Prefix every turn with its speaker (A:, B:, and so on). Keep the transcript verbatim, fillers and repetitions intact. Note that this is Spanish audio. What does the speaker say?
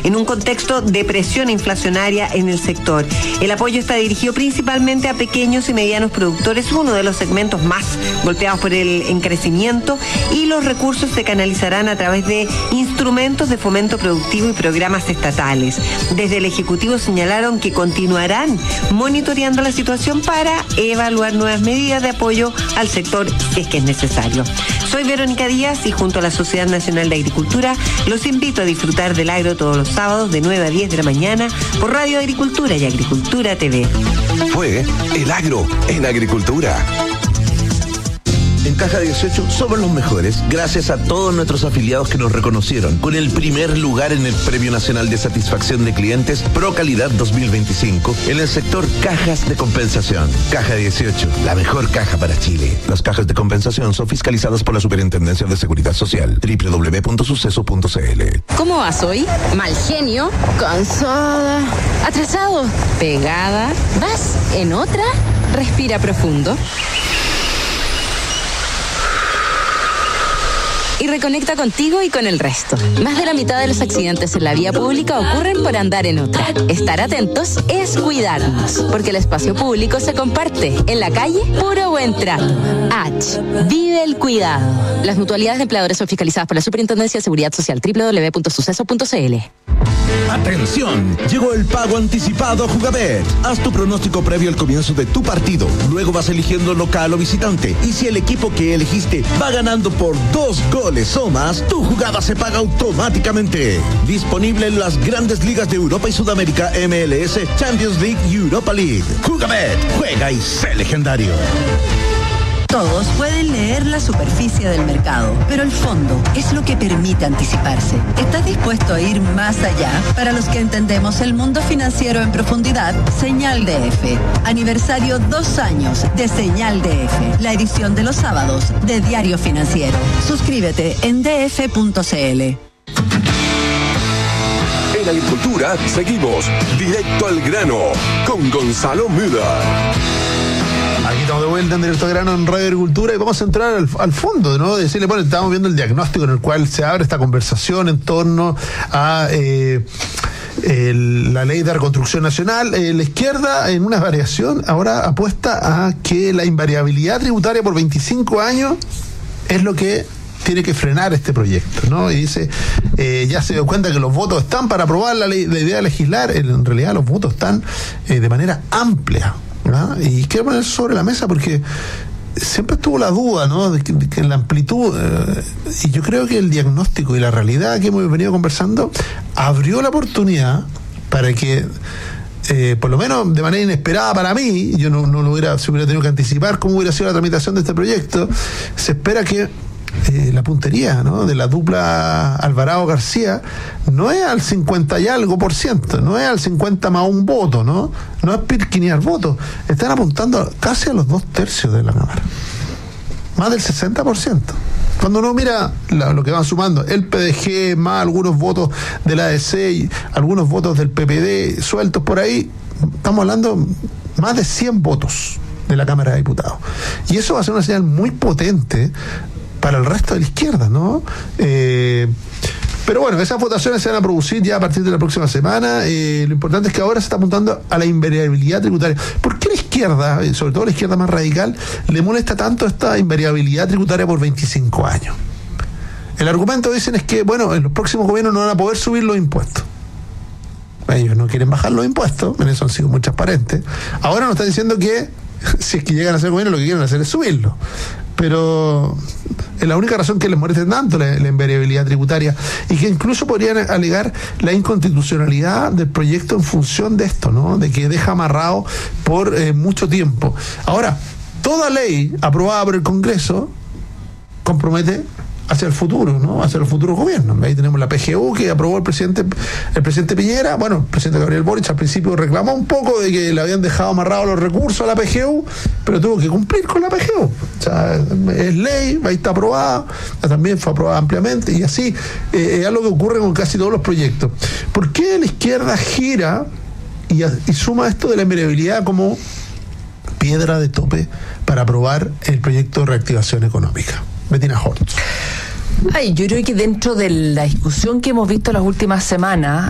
A: en un contexto de presión inflacionaria en el sector. El apoyo está dirigido principalmente a pequeños y medianos productores, uno de los segmentos más golpeados por el encarecimiento, y los recursos se canalizarán a través de instrumentos de fomento productivo y programas estatales. Desde el Ejecutivo señalaron que continuarán monitoreando la situación para evaluar nuevas medidas de apoyo al sector si es que es necesario. Soy Verónica Díaz y junto a la Sociedad Nacional de Agricultura los invito a disfrutar del agro todos los sábados de nueve a diez de la mañana por Radio Agricultura y Agricultura T V.
B: Fue El Agro en Agricultura. En Caja dieciocho somos los mejores gracias a todos nuestros afiliados que nos reconocieron con el primer lugar en el Premio Nacional de Satisfacción de Clientes Pro Calidad dos mil veinticinco en el sector cajas de compensación. Caja dieciocho, la mejor caja para Chile. Las cajas de compensación son fiscalizadas por la Superintendencia de Seguridad Social. doble u doble u doble u punto suceso punto c l.
C: ¿Cómo vas hoy? Mal genio, cansada, atrasado, pegada. ¿Vas en otra? Respira profundo. Y reconecta contigo y con el resto. Más de la mitad de los accidentes en la vía pública ocurren por andar en otra. Estar atentos es cuidarnos, porque el espacio público se comparte. En la calle, puro buen trato. H. Vive el cuidado. Las mutualidades de empleadores son fiscalizadas por la Superintendencia de Seguridad Social. doble u doble u doble u punto suceso punto c l.
D: ¡Atención! Llegó el pago anticipado Jugabet. Haz tu pronóstico previo al comienzo de tu partido. Luego vas eligiendo local o visitante. Y si el equipo que elegiste va ganando por dos goles o más, tu jugada se paga automáticamente. Disponible en las grandes ligas de Europa y Sudamérica, M L S, Champions League y Europa League. Jugabet, juega y sé legendario.
E: Todos pueden leer la superficie del mercado, pero el fondo es lo que permite anticiparse. ¿Estás dispuesto a ir más allá? Para los que entendemos el mundo financiero en profundidad, Señal D F. Aniversario dos años de Señal D F, la edición de los sábados de Diario Financiero. Suscríbete en d f punto c l.
B: En Agricultura seguimos directo al grano con Gonzalo Müller.
F: Aquí estamos de vuelta en Directo al Grano en Radio Agricultura y vamos a entrar al, al fondo, ¿no? Decirle, bueno, estamos viendo el diagnóstico en el cual se abre esta conversación en torno a eh, el, la ley de reconstrucción nacional. Eh, la izquierda, en una variación, ahora apuesta a que la invariabilidad tributaria por veinticinco años es lo que tiene que frenar este proyecto, ¿no? Y dice, eh, ya se dio cuenta que los votos están para aprobar la, ley, la idea de legislar. En realidad los votos están eh, de manera amplia, ¿no? Y quiero poner sobre la mesa porque siempre estuvo la duda, ¿no? De que, de que la amplitud, eh, y yo creo que el diagnóstico y la realidad que hemos venido conversando abrió la oportunidad para que, eh, por lo menos de manera inesperada para mí, yo no, no lo hubiera, si hubiera tenido que anticipar cómo hubiera sido la tramitación de este proyecto, se espera que Eh, la puntería, ¿no?, de la dupla Alvarado-García no es al cincuenta y algo por ciento, no es al cincuenta más un voto, ¿no? No es pirquinear votos. Están apuntando casi a los dos tercios de la Cámara. Más del sesenta por ciento. Cuando uno mira la, lo que van sumando, el P D G más algunos votos de la A D C y algunos votos del P P D sueltos por ahí, estamos hablando más de cien votos de la Cámara de Diputados. Y eso va a ser una señal muy potente para el resto de la izquierda, ¿no? Eh, pero bueno, esas votaciones se van a producir ya a partir de la próxima semana. Eh, lo importante es que ahora se está apuntando a la invariabilidad tributaria. ¿Por qué la izquierda, sobre todo la izquierda más radical, le molesta tanto esta invariabilidad tributaria por veinticinco años? El argumento, dicen, es que, bueno, en los próximos gobiernos no van a poder subir los impuestos. Ellos no quieren bajar los impuestos, en eso han sido muy transparentes. Ahora nos están diciendo que si es que llegan a ser gobierno, lo que quieren hacer es subirlo. Pero es la única razón que les moleste tanto la, la invariabilidad tributaria, y que incluso podrían alegar la inconstitucionalidad del proyecto en función de esto, ¿no? De que deja amarrado por eh, mucho tiempo. Ahora, toda ley aprobada por el Congreso compromete hacia el futuro, ¿no? Hacia el futuro gobierno. Ahí tenemos la P G U que aprobó el presidente el presidente Piñera. Bueno, el presidente Gabriel Boric al principio reclamó un poco de que le habían dejado amarrados los recursos a la P G U, pero tuvo que cumplir con la P G U. O sea, es ley, ahí está aprobada, también fue aprobada ampliamente, y así eh, es algo que ocurre con casi todos los proyectos. ¿Por qué la izquierda gira y, y suma esto de la invariabilidad como piedra de tope para aprobar el proyecto de reactivación económica? Bettina Hortz.
G: Ay, yo creo que dentro de la discusión que hemos visto las últimas semanas,